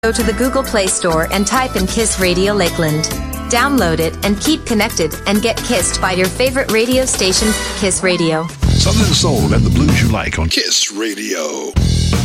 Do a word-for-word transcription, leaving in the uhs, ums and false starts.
Go to the Google Play Store and type in Kiss Radio Lakeland. Download it and keep connected and get kissed by your favorite radio station, Kiss Radio. Southern soul and the blues you like on Kiss Radio.